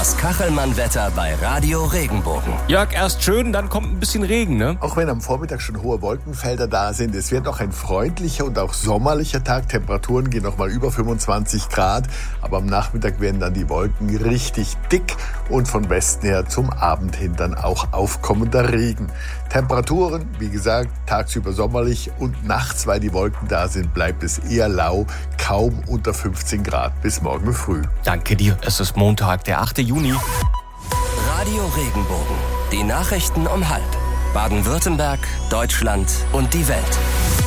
Das Kachelmann-Wetter bei Radio Regenbogen. Jörg, erst schön, dann kommt ein bisschen Regen, ne? Auch wenn am Vormittag schon hohe Wolkenfelder da sind, es wird noch ein freundlicher und auch sommerlicher Tag. Temperaturen gehen noch mal über 25 Grad, aber am Nachmittag werden dann die Wolken richtig dick und von Westen her zum Abend hin dann auch aufkommender Regen. Temperaturen, wie gesagt, tagsüber sommerlich und nachts, weil die Wolken da sind, bleibt es eher lau, kaum unter 15 Grad bis morgen früh. Danke dir, es ist Montag, der 8. Juni. Radio Regenbogen. Die Nachrichten um 12:30. Baden-Württemberg, Deutschland und die Welt.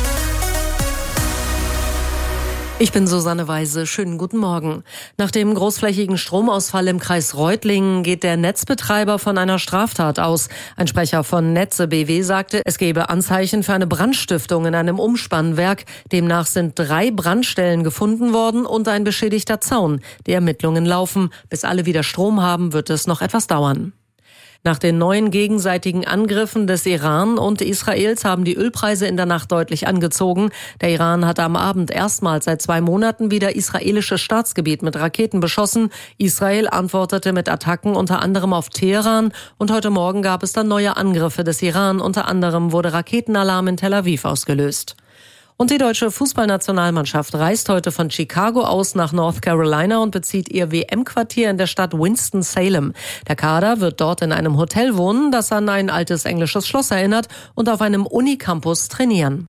Ich bin Susanne Weise. Schönen guten Morgen. Nach dem großflächigen Stromausfall im Kreis Reutlingen geht der Netzbetreiber von einer Straftat aus. Ein Sprecher von Netze BW sagte, es gebe Anzeichen für eine Brandstiftung in einem Umspannwerk. Demnach sind 3 Brandstellen gefunden worden und ein beschädigter Zaun. Die Ermittlungen laufen. Bis alle wieder Strom haben, wird es noch etwas dauern. Nach den neuen gegenseitigen Angriffen des Iran und Israels haben die Ölpreise in der Nacht deutlich angezogen. Der Iran hatte am Abend erstmals seit 2 Monaten wieder israelisches Staatsgebiet mit Raketen beschossen. Israel antwortete mit Attacken unter anderem auf Teheran und heute Morgen gab es dann neue Angriffe des Iran. Unter anderem wurde Raketenalarm in Tel Aviv ausgelöst. Und die deutsche Fußballnationalmannschaft reist heute von Chicago aus nach North Carolina und bezieht ihr WM-Quartier in der Stadt Winston-Salem. Der Kader wird dort in einem Hotel wohnen, das an ein altes englisches Schloss erinnert, und auf einem Unicampus trainieren.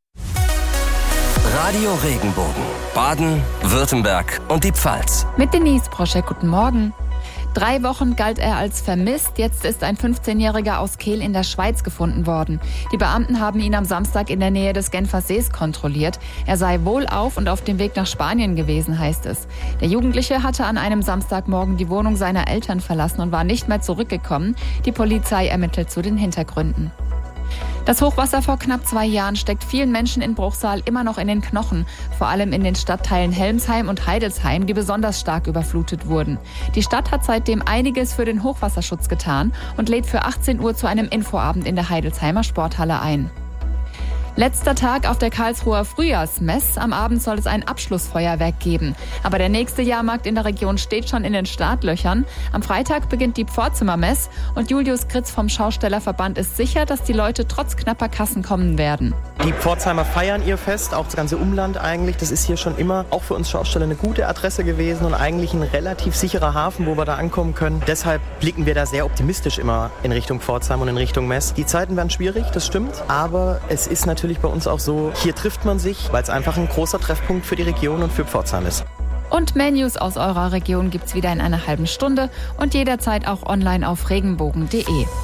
Radio Regenbogen. Baden, Württemberg und die Pfalz. Mit Denise Proschek, guten Morgen. 3 Wochen galt er als vermisst. Jetzt ist ein 15-Jähriger aus Kehl in der Schweiz gefunden worden. Die Beamten haben ihn am Samstag in der Nähe des Genfer Sees kontrolliert. Er sei wohlauf und auf dem Weg nach Spanien gewesen, heißt es. Der Jugendliche hatte an einem Samstagmorgen die Wohnung seiner Eltern verlassen und war nicht mehr zurückgekommen. Die Polizei ermittelt zu den Hintergründen. Das Hochwasser vor knapp 2 Jahren steckt vielen Menschen in Bruchsal immer noch in den Knochen. Vor allem in den Stadtteilen Helmsheim und Heidelsheim, die besonders stark überflutet wurden. Die Stadt hat seitdem einiges für den Hochwasserschutz getan und lädt für 18 Uhr zu einem Infoabend in der Heidelsheimer Sporthalle ein. Letzter Tag auf der Karlsruher Frühjahrsmess. Am Abend soll es ein Abschlussfeuerwerk geben. Aber der nächste Jahrmarkt in der Region steht schon in den Startlöchern. Am Freitag beginnt die Pforzimmermess und Julius Kritz vom Schaustellerverband ist sicher, dass die Leute trotz knapper Kassen kommen werden. Die Pforzheimer feiern ihr Fest, auch das ganze Umland eigentlich. Das ist hier schon immer auch für uns Schausteller eine gute Adresse gewesen und eigentlich ein relativ sicherer Hafen, wo wir da ankommen können. Deshalb blicken wir da sehr optimistisch immer in Richtung Pforzheim und in Richtung Mess. Die Zeiten werden schwierig, das stimmt, aber es ist natürlich bei uns auch so, hier trifft man sich, weil es einfach ein großer Treffpunkt für die Region und für Pforzheim ist. Und mehr News aus eurer Region gibt's wieder in einer halben Stunde und jederzeit auch online auf regenbogen.de.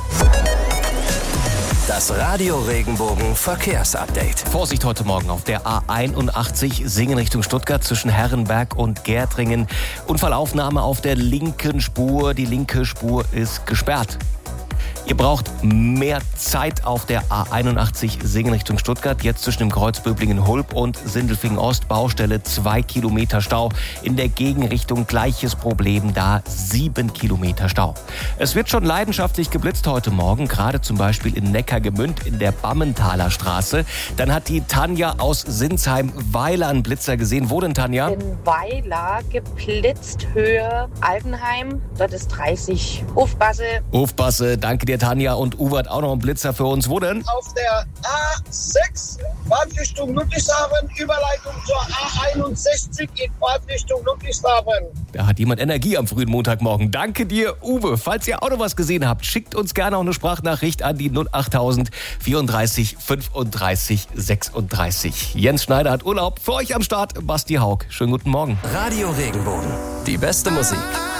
Das Radio Regenbogen Verkehrsupdate. Vorsicht heute Morgen auf der A81 Singen Richtung Stuttgart zwischen Herrenberg und Gärtringen. Unfallaufnahme auf der linken Spur. Die linke Spur ist gesperrt. Ihr braucht mehr Zeit auf der A81 Singen Richtung Stuttgart. Jetzt zwischen dem Kreuz Böblingen-Hulb und Sindelfingen-Ost. Baustelle 2 Kilometer Stau. In der Gegenrichtung gleiches Problem, da 7 Kilometer Stau. Es wird schon leidenschaftlich geblitzt heute Morgen, gerade zum Beispiel in Neckargemünd in der Bammentaler Straße. Dann hat die Tanja aus Sinsheim-Weiler einen Blitzer gesehen. Wo denn, Tanja? In Weiler geblitzt, Höhe Altenheim. Dort ist 30. Aufpasse, danke dir, Tanja. Und Uwe hat auch noch einen Blitzer für uns. Wo denn? Auf der A6, Fahrtrichtung Ludwigshafen, Überleitung zur A61 in Fahrtrichtung Ludwigshafen. Da hat jemand Energie am frühen Montagmorgen. Danke dir, Uwe. Falls ihr auch noch was gesehen habt, schickt uns gerne auch eine Sprachnachricht an die 08000 34 35 36. Jens Schneider hat Urlaub. Für euch am Start Basti Haug. Schönen guten Morgen. Radio Regenbogen. Die beste Musik.